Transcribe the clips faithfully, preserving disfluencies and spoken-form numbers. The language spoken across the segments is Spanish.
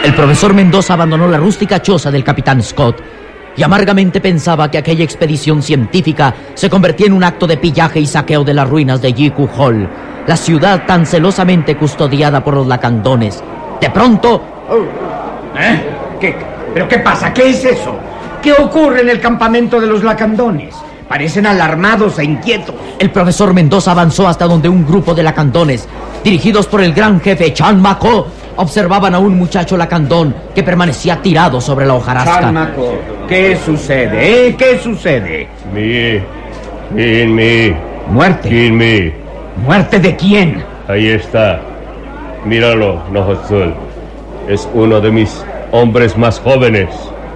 El profesor Mendoza abandonó la rústica choza del capitán Scott y amargamente pensaba que aquella expedición científica se convertía en un acto de pillaje y saqueo de las ruinas de Jiku Hall, la ciudad tan celosamente custodiada por los lacandones. De pronto... ¿Eh? ¿Qué? ¿Pero qué pasa? ¿Qué es eso? ¿Qué ocurre en el campamento de los lacandones? Parecen alarmados e inquietos. El profesor Mendoza avanzó hasta donde un grupo de lacandones, dirigidos por el gran jefe Chan Mako, observaban a un muchacho lacandón que permanecía tirado sobre la hojarasca. Chan Mako, ¿qué sucede? ¿Eh? ¿Qué sucede? Mi, mi, mi. ¿Muerte? ¿Quién mi? ¿Muerte de quién? Ahí está. Míralo, Nohotzul. Es uno de mis hombres más jóvenes.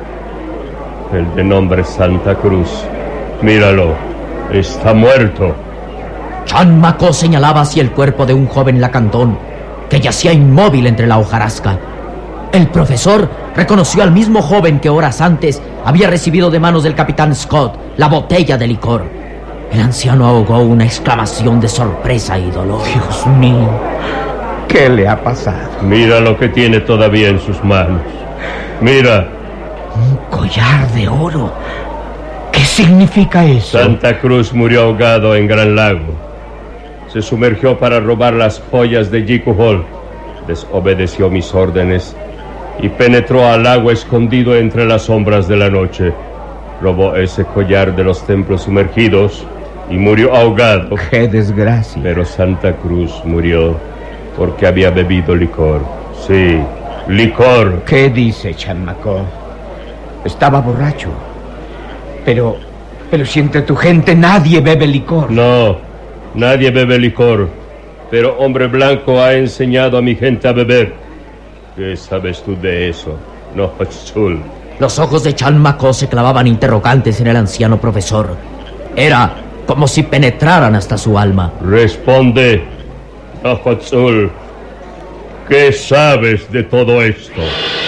El de nombre Santa Cruz. Míralo, está muerto. Chan Mako señalaba hacia el cuerpo de un joven lacandón que yacía inmóvil entre la hojarasca. El profesor reconoció al mismo joven que horas antes había recibido de manos del capitán Scott la botella de licor. El anciano ahogó una exclamación de sorpresa y dolor. Dios mío, ¿qué le ha pasado? Mira lo que tiene todavía en sus manos. Mira. Un collar de oro. ¿Qué significa eso? Santa Cruz murió ahogado en Gran Lago. Se sumergió para robar las joyas de Jiku Hall. Desobedeció mis órdenes y penetró al lago escondido entre las sombras de la noche. Robó ese collar de los templos sumergidos y murió ahogado. ¡Qué desgracia! Pero Santa Cruz murió porque había bebido licor. Sí, licor. ¿Qué dice Chan Mako? Estaba borracho. Pero, pero si entre tu gente nadie bebe licor. No, nadie bebe licor. Pero Hombre Blanco ha enseñado a mi gente a beber. ¿Qué sabes tú de eso, Nohotzul? Los ojos de Chan Mako se clavaban interrogantes en el anciano profesor. Era como si penetraran hasta su alma. Responde, Nohotzul. ¿Qué sabes de todo esto?